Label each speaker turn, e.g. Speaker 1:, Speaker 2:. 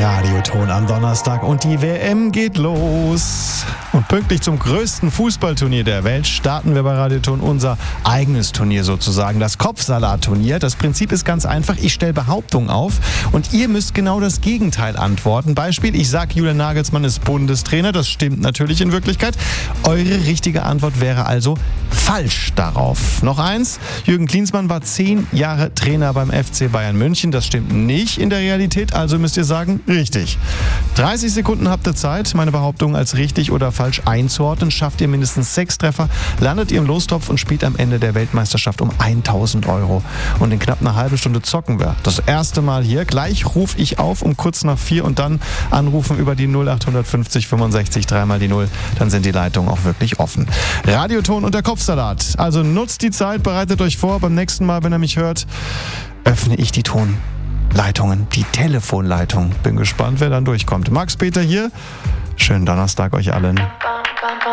Speaker 1: Radioton am Donnerstag und die WM geht los. Und pünktlich zum größten Fußballturnier der Welt starten wir bei Radioton unser eigenes Turnier sozusagen, das Kopfsalat-Turnier. Das Prinzip ist ganz einfach, ich stelle Behauptungen auf und ihr müsst genau das Gegenteil antworten. Beispiel, ich sage, Julian Nagelsmann ist Bundestrainer, das stimmt natürlich in Wirklichkeit. Eure richtige Antwort wäre also falsch darauf. Noch eins, Jürgen Klinsmann war 10 Jahre Trainer beim FC Bayern München, das stimmt nicht in der Realität, also müsst ihr sagen, richtig. 30 Sekunden habt ihr Zeit, meine Behauptung als richtig oder falsch einzuordnen. Schafft ihr mindestens 6 Treffer, landet ihr im Lostopf und spielt am Ende der Weltmeisterschaft um 1.000 €. Und in knapp einer halben Stunde zocken wir. Das erste Mal hier. Gleich rufe ich auf um kurz nach 4 und dann anrufen über die 0850 65 3 mal die 0. Dann sind die Leitungen auch wirklich offen. Radioton und der Kopfsalat. Also nutzt die Zeit, bereitet euch vor. Beim nächsten Mal, wenn ihr mich hört, öffne ich die Tonleitungen, die Telefonleitung. Bin gespannt, wer dann durchkommt. Max Peter hier. Schönen Donnerstag euch allen.